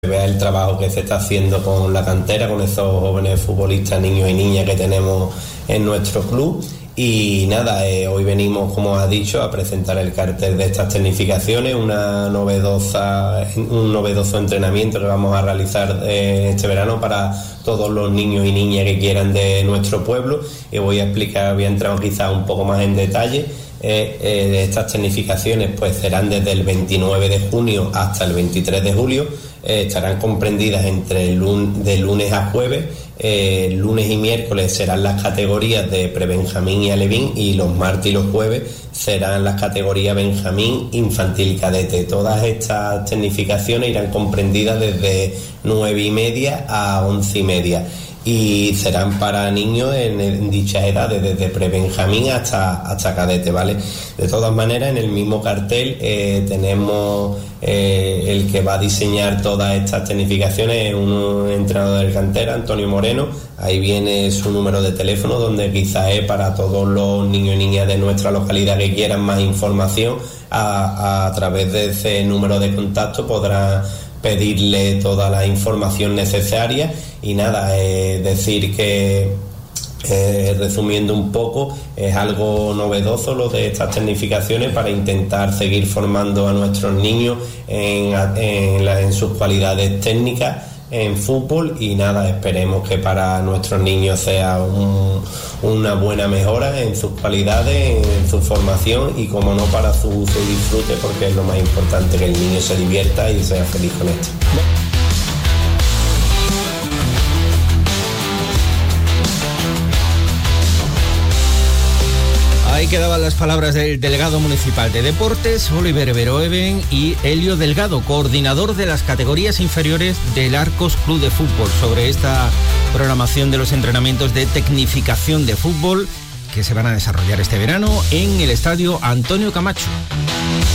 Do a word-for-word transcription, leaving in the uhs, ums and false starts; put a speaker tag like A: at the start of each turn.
A: vea el trabajo que se está haciendo con la cantera, con esos jóvenes futbolistas, niños y niñas que tenemos en nuestro club. Y nada, eh, hoy venimos, como has dicho, a presentar el cartel de estas tecnificaciones, una novedosa, un novedoso entrenamiento que vamos a realizar eh, este verano para todos los niños y niñas que quieran de nuestro pueblo. Y voy a explicar, voy a entrar quizás un poco más en detalle. Eh, eh, estas tecnificaciones pues serán desde el veintinueve de junio hasta el veintitrés de julio. Eh, estarán comprendidas entre lun- de lunes a jueves. Eh, lunes y miércoles serán las categorías de prebenjamín y alevín, y los martes y los jueves serán las categorías benjamín, infantil y cadete. Todas estas tecnificaciones irán comprendidas desde nueve y media a once y media y serán para niños en, en dichas edades, desde prebenjamín hasta, hasta cadete, ¿vale? De todas maneras, en el mismo cartel eh, tenemos eh, el que va a diseñar todas estas tecnificaciones, un entrenador del cantera, Antonio Moreno. Ahí viene su número de teléfono, donde quizás es para todos los niños y niñas de nuestra localidad que quieran más información. A, a, a través de ese número de contacto podrán pedirle toda la información necesaria. Y nada, eh, decir que, eh, resumiendo un poco, es algo novedoso lo de estas tecnificaciones para intentar seguir formando a nuestros niños en, en, la, en sus cualidades técnicas en fútbol. Y nada, esperemos que para nuestros niños sea un, una buena mejora en sus cualidades, en su formación y, como no, para su uso y disfrute, porque es lo más importante, que el niño se divierta y sea feliz con esto.
B: Ahí quedaban las palabras del delegado municipal de Deportes, Oliver Veroeven, y Helio Delgado, coordinador de las categorías inferiores del Arcos Club de Fútbol, sobre esta programación de los entrenamientos de tecnificación de fútbol que se van a desarrollar este verano en el estadio Antonio Camacho.